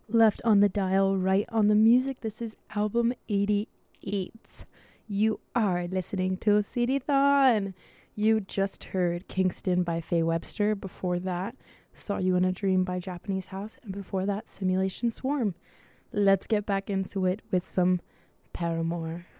Left on the dial, right on the music. This is album 88. You are listening to CD-thon. You just heard Kingston by Faye Webster. Before that, Saw You in a Dream by Japanese House. And before that, Simulation Swarm. Let's get back into it with some Paramore.